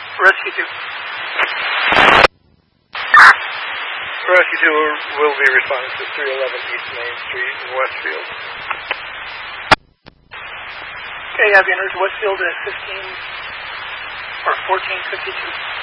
Rescue 2. Rescue 2 will be responding to 311 East Main Street in Westfield. Okay, Aviators, Westfield at 15 or 1452.